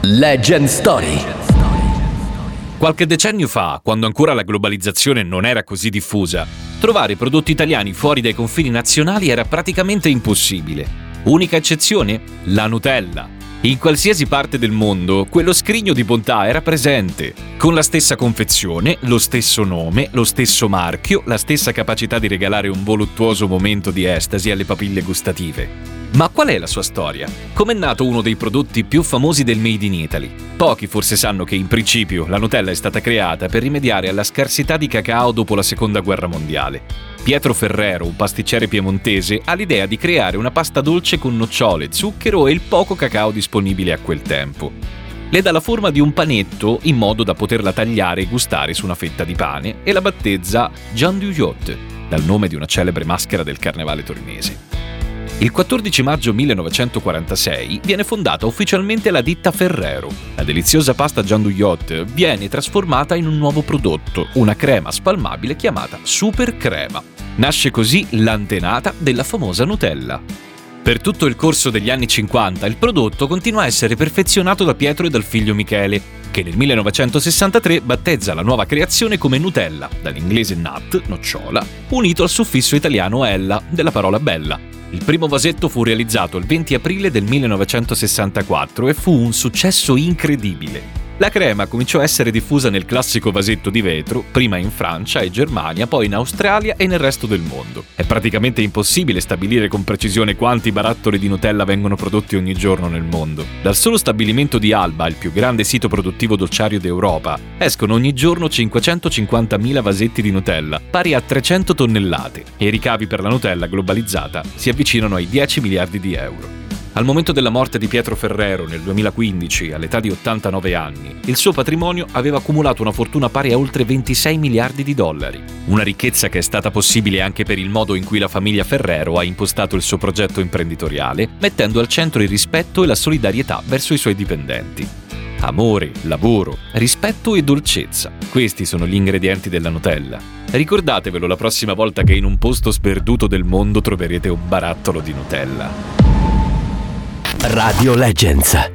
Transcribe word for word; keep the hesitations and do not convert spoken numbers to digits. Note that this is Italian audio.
Legend Story. Qualche decennio fa, quando ancora la globalizzazione non era così diffusa, trovare prodotti italiani fuori dai confini nazionali era praticamente impossibile. Unica eccezione? La Nutella. In qualsiasi parte del mondo, quello scrigno di bontà era presente, con la stessa confezione, lo stesso nome, lo stesso marchio, la stessa capacità di regalare un voluttuoso momento di estasi alle papille gustative. Ma qual è la sua storia? Com'è nato uno dei prodotti più famosi del Made in Italy? Pochi forse sanno che in principio la Nutella è stata creata per rimediare alla scarsità di cacao dopo la Seconda Guerra Mondiale. Pietro Ferrero, un pasticcere piemontese, ha l'idea di creare una pasta dolce con nocciole, zucchero e il poco cacao disponibile a quel tempo. Le dà la forma di un panetto in modo da poterla tagliare e gustare su una fetta di pane e la battezza Jean du Yacht, dal nome di una celebre maschera del carnevale torinese. Il quattordici maggio millenovecentoquarantasei viene fondata ufficialmente la ditta Ferrero. La deliziosa pasta Jean du Yacht viene trasformata in un nuovo prodotto, una crema spalmabile chiamata Super Crema. Nasce così l'antenata della famosa Nutella. Per tutto il corso degli anni cinquanta il prodotto continua a essere perfezionato da Pietro e dal figlio Michele, che nel millenovecentosessantatré battezza la nuova creazione come Nutella, dall'inglese nut, nocciola, unito al suffisso italiano ella, della parola bella. Il primo vasetto fu realizzato il venti aprile del millenovecentosessantaquattro e fu un successo incredibile. La crema cominciò a essere diffusa nel classico vasetto di vetro, prima in Francia e Germania, poi in Australia e nel resto del mondo. È praticamente impossibile stabilire con precisione quanti barattoli di Nutella vengono prodotti ogni giorno nel mondo. Dal solo stabilimento di Alba, il più grande sito produttivo dolciario d'Europa, escono ogni giorno cinquecentocinquantamila vasetti di Nutella, pari a trecento tonnellate, e i ricavi per la Nutella globalizzata si avvicinano ai dieci miliardi di euro. Al momento della morte di Pietro Ferrero nel duemilaquindici, all'età di ottantanove anni, il suo patrimonio aveva accumulato una fortuna pari a oltre ventisei miliardi di dollari. Una ricchezza che è stata possibile anche per il modo in cui la famiglia Ferrero ha impostato il suo progetto imprenditoriale, mettendo al centro il rispetto e la solidarietà verso i suoi dipendenti. Amore, lavoro, rispetto e dolcezza. Questi sono gli ingredienti della Nutella. Ricordatevelo la prossima volta che in un posto sperduto del mondo troverete un barattolo di Nutella. Radio Legends.